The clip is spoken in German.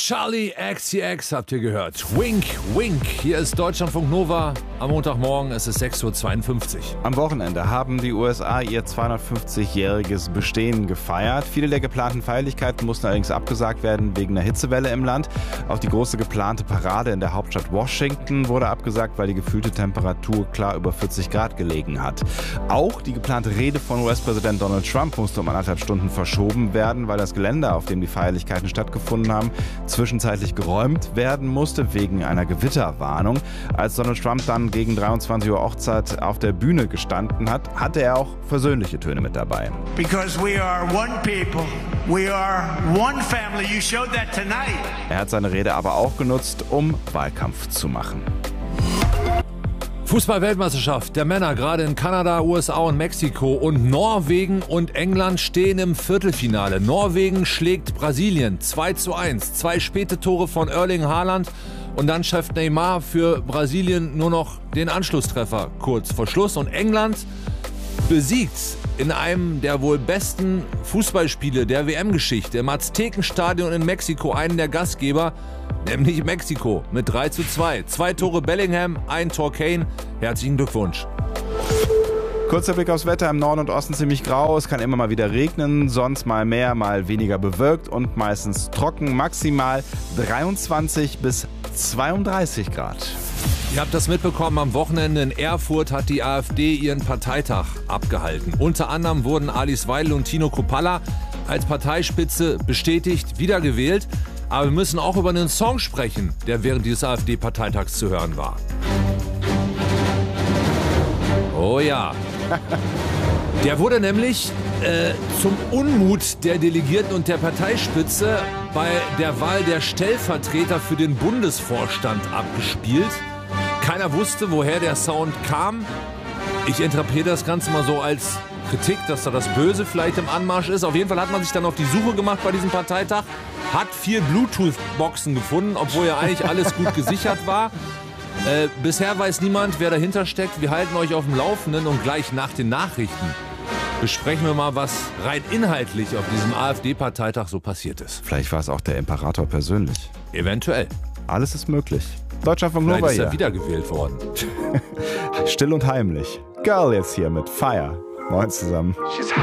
Charlie XCX habt ihr gehört. Wink, wink. Hier ist Deutschlandfunk Nova. Am Montagmorgen, es ist 6:52 Uhr. Am Wochenende haben die USA ihr 250-jähriges Bestehen gefeiert. Viele der geplanten Feierlichkeiten mussten allerdings abgesagt werden wegen einer Hitzewelle im Land. Auch die große geplante Parade in der Hauptstadt Washington wurde abgesagt, weil die gefühlte Temperatur klar über 40 Grad gelegen hat. Auch die geplante Rede von US-Präsident Donald Trump musste um 1,5 Stunden verschoben werden, weil das Gelände, auf dem die Feierlichkeiten stattgefunden haben, zwischenzeitlich geräumt werden musste wegen einer Gewitterwarnung. Als Donald Trump dann gegen 23 Uhr Ortszeit auf der Bühne gestanden hat, hatte er auch versöhnliche Töne mit dabei. Because we are one people, we are one family. You showed that tonight. Er hat seine Rede aber auch genutzt, um Wahlkampf zu machen. Fußball-Weltmeisterschaft der Männer, gerade in Kanada, USA und Mexiko. Und Norwegen und England stehen im Viertelfinale. Norwegen schlägt Brasilien 2:1. 2 späte Tore von Erling Haaland. Und dann schafft Neymar für Brasilien nur noch den Anschlusstreffer kurz vor Schluss. Und England besiegt in einem der wohl besten Fußballspiele der WM-Geschichte im Aztekenstadion in Mexiko einen der Gastgeber, nämlich Mexiko, mit 3:2. 2 Tore Bellingham, 1 Tor Kane. Herzlichen Glückwunsch. Kurzer Blick aufs Wetter: im Norden und Osten ziemlich grau, es kann immer mal wieder regnen, sonst mal mehr, mal weniger bewölkt und meistens trocken, maximal 23 bis 32 Grad. Ihr habt das mitbekommen, am Wochenende in Erfurt hat die AfD ihren Parteitag abgehalten. Unter anderem wurden Alice Weidel und Tino Kruppalla als Parteispitze bestätigt, wiedergewählt. Aber wir müssen auch über einen Song sprechen, der während dieses AfD-Parteitags zu hören war. Oh ja. Der wurde nämlich zum Unmut der Delegierten und der Parteispitze bei der Wahl der Stellvertreter für den Bundesvorstand abgespielt. Keiner wusste, woher der Sound kam. Ich interpretiere das Ganze mal so als Kritik, dass da das Böse vielleicht im Anmarsch ist. Auf jeden Fall hat man sich dann auf die Suche gemacht bei diesem Parteitag, hat 4 Bluetooth-Boxen gefunden, obwohl ja eigentlich alles gut gesichert war. Bisher weiß niemand, wer dahinter steckt. Wir halten euch auf dem Laufenden und gleich nach den Nachrichten besprechen wir mal, was rein inhaltlich auf diesem AfD-Parteitag so passiert ist. Vielleicht war es auch der Imperator persönlich. Eventuell. Alles ist möglich. Deutschlandfunk Nova Vielleicht ist hier. er wiedergewählt worden. Still und heimlich. Girl jetzt hier mit Fire. Moin zusammen.